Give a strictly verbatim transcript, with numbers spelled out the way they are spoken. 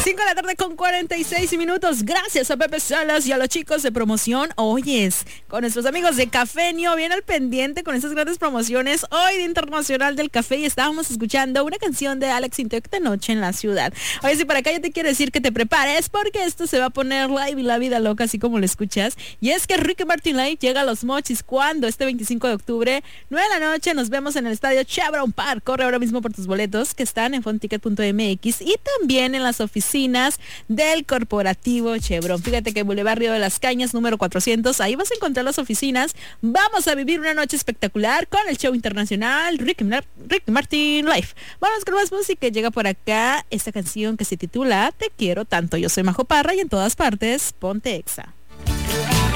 cinco de la tarde con cuarenta y seis minutos. Gracias a Pepe Salas y a los chicos de promoción. Oyes, con nuestros amigos de Cafenio, bien al pendiente con estas grandes promociones. Hoy Día Internacional del Café y estábamos escuchando una canción de Alex Intec de Noche en la Ciudad. Oye, si para acá yo te quiero decir que te prepares porque esto se va a poner live y la vida loca, así como lo escuchas. Y es que Ricky Martin Live llega a Los Mochis cuando este veinticinco de octubre, nueve de la noche, nos vemos en el estadio Chevron Park. Corre ahora mismo por tus boletos que están en fonticket punto m x y también en las oficinas del corporativo Chevron. Fíjate que Boulevard Río de las Cañas, número cuatrocientos, ahí vas a encontrar las oficinas. Vamos a vivir una noche espectacular con el show internacional Ricky, Mar- Ricky Martin Live. Vamos con más música. Llega por acá esta canción que se titula Te quiero tanto. Yo soy Majo Parra y en todas partes, ponte Exa.